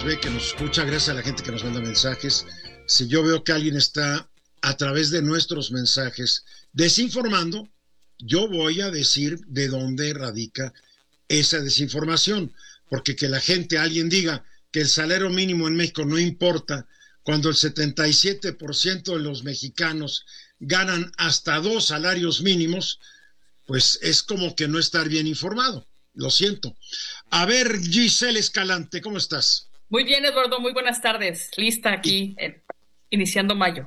ve, que nos escucha, gracias a la gente que nos manda mensajes. Si yo veo que alguien está a través de nuestros mensajes desinformando, yo voy a decir de dónde radica esa desinformación, porque que la gente, alguien diga que el salario mínimo en México no importa, cuando el 77% de los mexicanos ganan hasta 2 salarios mínimos, pues es como que no estar bien informado. Lo siento. A ver, Giselle Escalante, ¿cómo estás? Muy bien, Eduardo, muy buenas tardes. Lista aquí, iniciando mayo.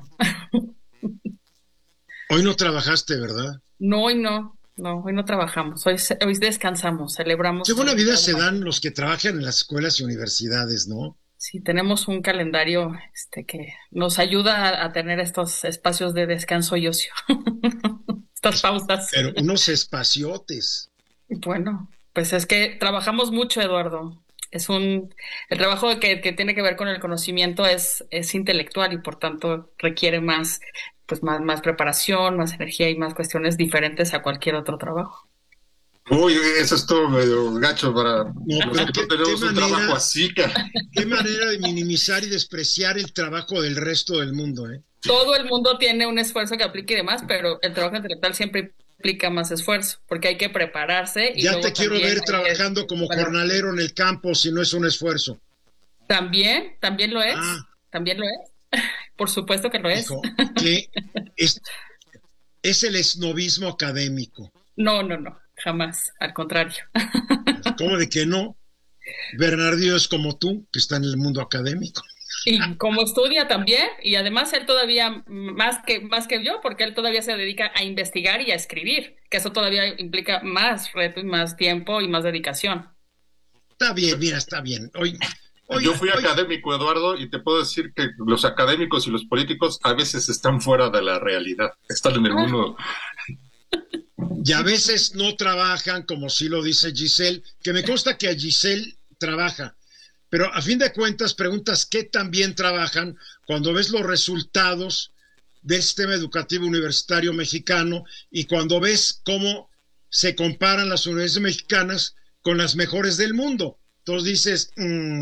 Hoy no trabajaste, ¿verdad? No, hoy no trabajamos, hoy descansamos, Qué celebramos buena el vida Día de se mayo. dan los que trabajan en las escuelas y universidades, ¿no? Sí, tenemos un calendario que nos ayuda a tener estos espacios de descanso y ocio, estas pausas. Pero unos espaciotes. Bueno, pues es que trabajamos mucho, Eduardo. El trabajo que tiene que ver con el conocimiento es intelectual y por tanto requiere más preparación, más energía y más cuestiones diferentes a cualquier otro trabajo. Uy, eso es todo medio gacho para No, los pero que qué, no tenemos un trabajo así, cara. qué manera de minimizar y despreciar el trabajo del resto del mundo, ¿eh? Todo el mundo tiene un esfuerzo que aplique y demás, pero el trabajo intelectual siempre implica más esfuerzo, porque hay que prepararse y Ya te luego quiero también ver hay que trabajando como preparar. jornalero en el campo, si no es un esfuerzo. También lo es, Ah, también lo es, por supuesto que lo es. hijo, que es, es el esnovismo académico. No, jamás, al contrario. ¿Cómo de que no? Bernardino es como tú, que está en el mundo académico. Y como estudia también, y además él todavía más que yo, porque él todavía se dedica a investigar y a escribir, que eso todavía implica más reto y más tiempo y más dedicación. Está bien, mira, está bien. Yo fui Hoy, académico, Eduardo, y te puedo decir que los académicos y los políticos a veces están fuera de la realidad, están en el Ah, mundo. y a veces no trabajan, como sí lo dice Giselle, que me consta que a Giselle trabaja, pero a fin de cuentas preguntas qué tan bien trabajan cuando ves los resultados del sistema educativo universitario mexicano y cuando ves cómo se comparan las universidades mexicanas con las mejores del mundo. Entonces dices,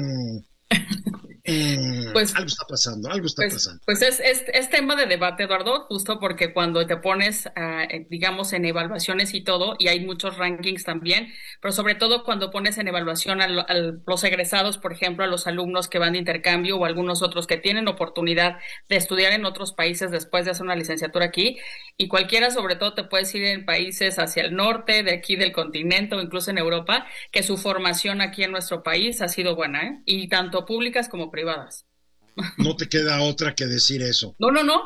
pues algo está pasando, algo está pasando. Pues es tema de debate, Eduardo, justo porque cuando te pones, digamos, en evaluaciones y todo, y hay muchos rankings también, pero sobre todo cuando pones en evaluación a los egresados, por ejemplo, a los alumnos que van de intercambio o algunos otros que tienen oportunidad de estudiar en otros países después de hacer una licenciatura aquí, y cualquiera, sobre todo, te puedes ir en países hacia el norte, de aquí del continente o incluso en Europa, que su formación aquí en nuestro país ha sido buena, ¿eh? Y tanto públicas como privadas. No te queda otra que decir eso. No,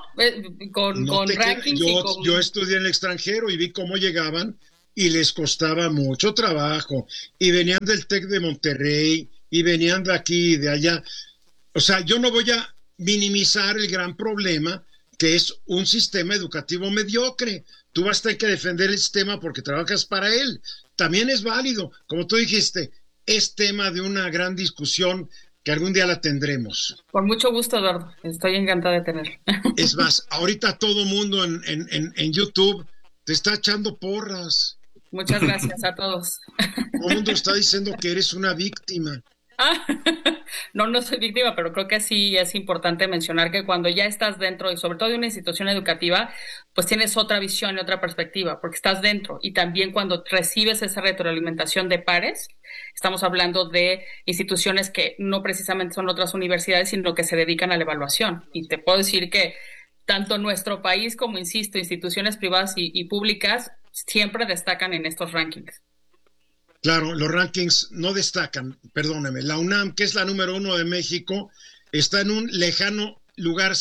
No con te queda, rankings y yo con... estudié en el extranjero y vi cómo llegaban y les costaba mucho trabajo y venían del TEC de Monterrey y venían de aquí y de allá. O sea, yo no voy a minimizar el gran problema que es un sistema educativo mediocre. Tú vas a tener que defender el sistema porque trabajas para él. También es válido, como tú dijiste, es tema de una gran discusión que algún día la tendremos. Con mucho gusto, Eduardo. Estoy encantada de tener. Es más, ahorita todo mundo en YouTube te está echando porras. Muchas gracias a todos. Todo el mundo está diciendo que eres una víctima. Ah, no soy víctima, pero creo que sí es importante mencionar que cuando ya estás dentro y sobre todo de una institución educativa, pues tienes otra visión y otra perspectiva, porque estás dentro y también cuando recibes esa retroalimentación de pares, estamos hablando de instituciones que no precisamente son otras universidades, sino que se dedican a la evaluación. Y te puedo decir que tanto nuestro país como, insisto, instituciones privadas y públicas siempre destacan en estos rankings. Claro, los rankings no destacan, perdóname. La UNAM, que es la número 1 de México, está en un lejano lugar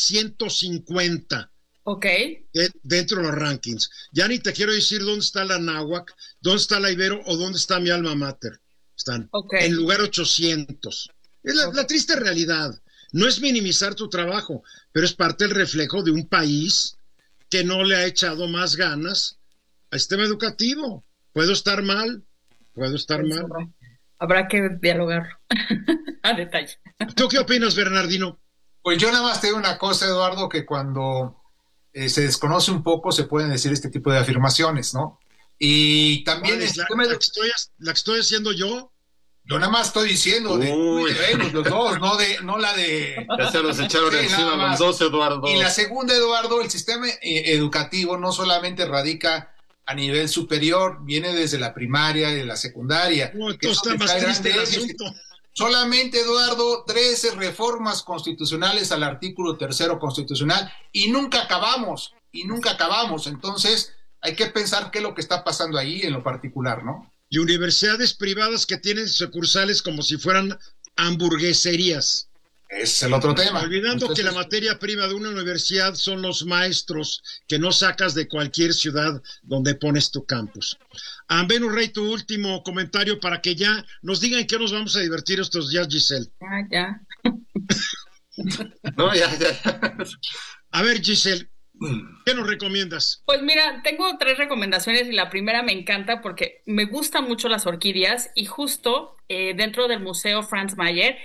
150 Ok. dentro de los rankings. Ya ni te quiero decir dónde está la Náhuac, dónde está la Ibero o dónde está mi alma mater. Están Ok, en lugar 800. Es la triste realidad. No es minimizar tu trabajo, pero es parte del reflejo de un país que no le ha echado más ganas al sistema educativo. Puedo estar mal, puedo estar pues mal. habrá que dialogar a detalle. ¿Tú qué opinas, Bernardino? Pues yo nada más te digo una cosa, Eduardo, que cuando se desconoce un poco se pueden decir este tipo de afirmaciones, ¿no? Y también ¿Cuál el es sistema la que estoy haciendo yo? Yo nada más estoy diciendo de Venus, los dos, no la de... Ya se los echaron encima los dos, Eduardo. Y la segunda, Eduardo, el sistema educativo no solamente radica a nivel superior, viene desde la primaria y de la secundaria. No, entonces está más triste el asunto. Solamente, Eduardo, 13 reformas constitucionales al artículo 3º constitucional y nunca acabamos. Entonces, hay que pensar qué es lo que está pasando ahí en lo particular, ¿no? Y universidades privadas que tienen sucursales como si fueran hamburgueserías. Es el otro tema. Olvidando que la materia prima de una universidad son los maestros que no sacas de cualquier ciudad donde pones tu campus. Venus Rey, tu último comentario para que ya nos digan qué nos vamos a divertir estos días, Giselle. Ya. No, ya. A ver, Giselle, ¿qué nos recomiendas? Pues mira, tengo 3 recomendaciones y la primera me encanta porque me gustan mucho las orquídeas y justo dentro del Museo Franz Mayer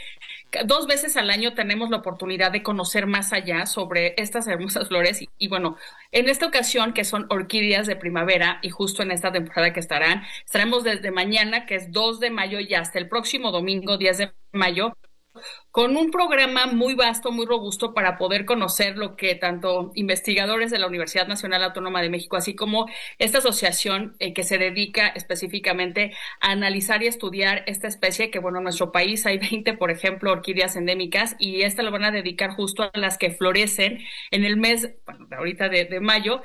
2 veces al año tenemos la oportunidad de conocer más allá sobre estas hermosas flores y bueno, en esta ocasión que son orquídeas de primavera y justo en esta temporada que estaremos desde mañana, que es 2 de mayo y hasta el próximo domingo 10 de mayo, con un programa muy vasto, muy robusto para poder conocer lo que tanto investigadores de la Universidad Nacional Autónoma de México, así como esta asociación que se dedica específicamente a analizar y estudiar esta especie, que bueno, en nuestro país hay 20, por ejemplo, orquídeas endémicas, y esta lo van a dedicar justo a las que florecen en el mes, bueno, ahorita de mayo,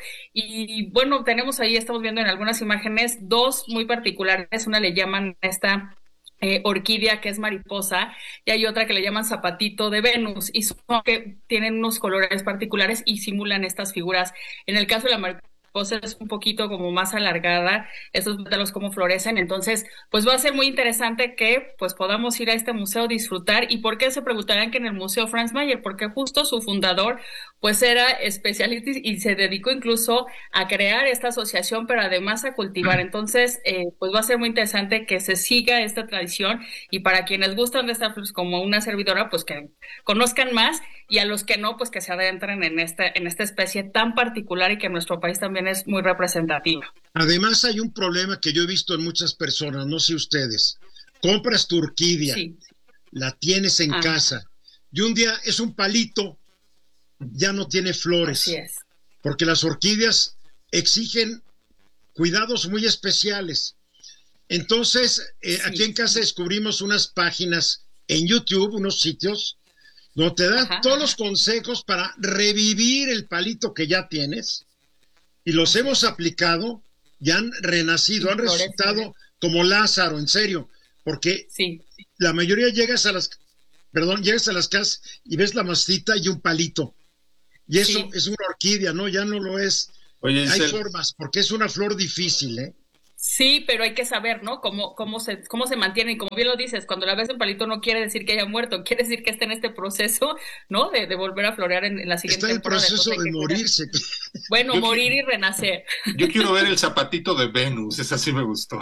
y bueno, tenemos ahí, estamos viendo en algunas imágenes, 2 muy particulares, una le llaman esta orquídea que es mariposa y hay otra que le llaman zapatito de Venus y son que tienen unos colores particulares y simulan estas figuras. En el caso de la mariposa es un poquito como más alargada, estos pétalos como florecen, entonces pues va a ser muy interesante que pues podamos ir a este museo, disfrutar. ¿Y por qué se preguntarán que en el Museo Franz Mayer? Porque justo su fundador pues era especialista y se dedicó incluso a crear esta asociación, pero además a cultivar. Entonces pues va a ser muy interesante que se siga esta tradición y para quienes gustan de esta flor como una servidora pues que conozcan más y a los que no pues que se adentren en esta especie tan particular y que en nuestro país también es muy representativa. Además hay un problema que yo he visto en muchas personas, no sé ustedes, compras tu orquídea, sí, la tienes en casa y un día es un palito, ya no tiene flores. Así es. Porque las orquídeas exigen cuidados muy especiales. Entonces, sí, aquí en casa descubrimos unas páginas en YouTube, unos sitios, donde te dan todos los consejos para revivir el palito que ya tienes. Y los hemos aplicado y han renacido, han resucitado como Lázaro, en serio, porque la mayoría llegas a las casas y ves la mastita y un palito. Y eso es una orquídea, ¿no? Ya no lo es. Oye, hay formas, porque es una flor difícil, ¿eh? Sí, pero hay que saber, ¿no? Cómo se mantiene. Y como bien lo dices, cuando la ves en palito no quiere decir que haya muerto, quiere decir que está en este proceso, ¿no? De volver a florear en la siguiente temporada. Está en el proceso de morirse. Bueno, morir y renacer. Yo quiero ver el zapatito de Venus, esa sí me gustó.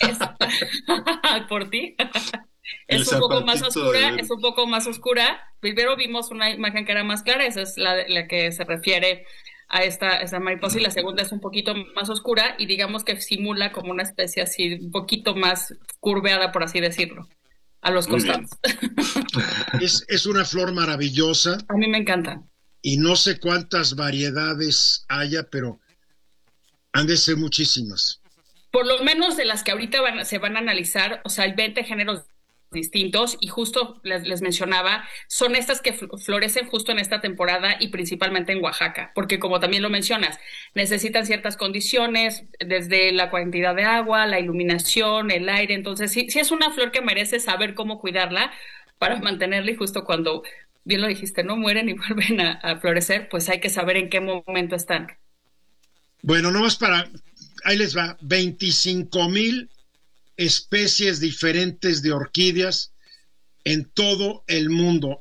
¿Por ti? Es un poco más oscura, Primero vimos una imagen que era más clara, esa es la que se refiere a esta mariposa, y la segunda es un poquito más oscura y digamos que simula como una especie así un poquito más curveada, por así decirlo, a los costados. Es una flor maravillosa. A mí me encanta. Y no sé cuántas variedades haya, pero han de ser muchísimas. Por lo menos de las que ahorita se van a analizar, o sea, hay 20 géneros distintos y justo les mencionaba, son estas que florecen justo en esta temporada y principalmente en Oaxaca, porque como también lo mencionas, necesitan ciertas condiciones, desde la cantidad de agua, la iluminación, el aire, entonces sí es una flor que merece saber cómo cuidarla para mantenerla y justo cuando, bien lo dijiste, no mueren y vuelven a florecer, pues hay que saber en qué momento están. Bueno, nomás ahí les va, 25,000 especies diferentes de orquídeas en todo el mundo.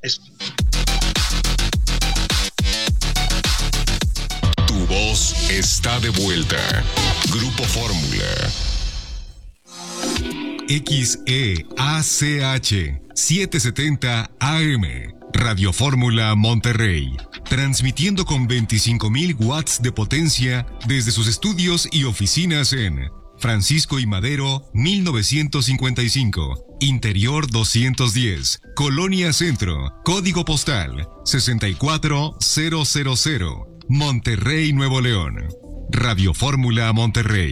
Tu voz está de vuelta. Grupo Fórmula. XEACH 770 AM. Radio Fórmula Monterrey. Transmitiendo con 25,000 watts de potencia desde sus estudios y oficinas en Francisco y Madero, 1955. Interior 210, Colonia Centro, Código Postal 64000, Monterrey, Nuevo León. Radio Fórmula Monterrey.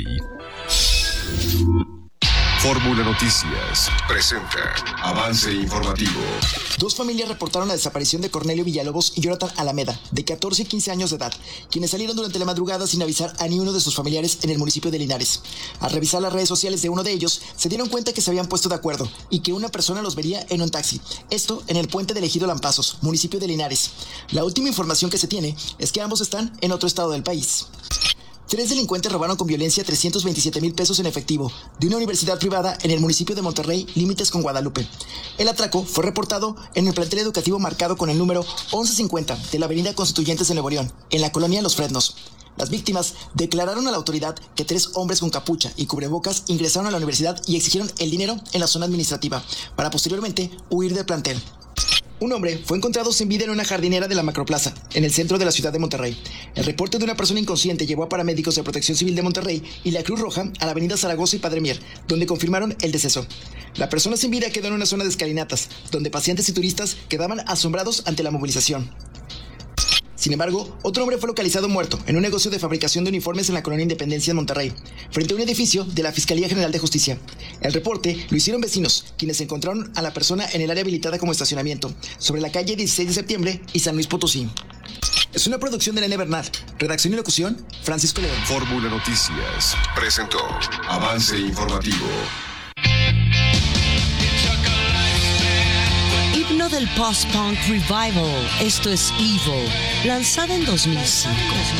Fórmula Noticias presenta Avance Informativo. Dos familias reportaron la desaparición de Cornelio Villalobos y Jonathan Alameda, de 14 y 15 años de edad, quienes salieron durante la madrugada sin avisar a ni uno de sus familiares en el municipio de Linares. Al revisar las redes sociales de uno de ellos, se dieron cuenta que se habían puesto de acuerdo y que una persona los vería en un taxi. Esto en el puente del Ejido Lampazos, municipio de Linares. La última información que se tiene es que ambos están en otro estado del país. 3 delincuentes robaron con violencia 327,000 pesos en efectivo de una universidad privada en el municipio de Monterrey, límites con Guadalupe. El atraco fue reportado en el plantel educativo marcado con el número 1150 de la avenida Constituyentes de Nuevo León, en la colonia Los Fresnos. Las víctimas declararon a la autoridad que 3 hombres con capucha y cubrebocas ingresaron a la universidad y exigieron el dinero en la zona administrativa, para posteriormente huir del plantel. Un hombre fue encontrado sin vida en una jardinera de la Macroplaza, en el centro de la ciudad de Monterrey. El reporte de una persona inconsciente llevó a paramédicos de Protección Civil de Monterrey y la Cruz Roja a la avenida Zaragoza y Padre Mier, donde confirmaron el deceso. La persona sin vida quedó en una zona de escalinatas, donde pacientes y turistas quedaban asombrados ante la movilización. Sin embargo, otro hombre fue localizado muerto en un negocio de fabricación de uniformes en la colonia Independencia en Monterrey, frente a un edificio de la Fiscalía General de Justicia. El reporte lo hicieron vecinos, quienes encontraron a la persona en el área habilitada como estacionamiento, sobre la calle 16 de septiembre y San Luis Potosí. Es una producción de Elena Bernal. Redacción y locución, Francisco León. Fórmula Noticias presentó Avance Informativo. Himno del post-punk revival, esto es Evil, lanzada en 2005.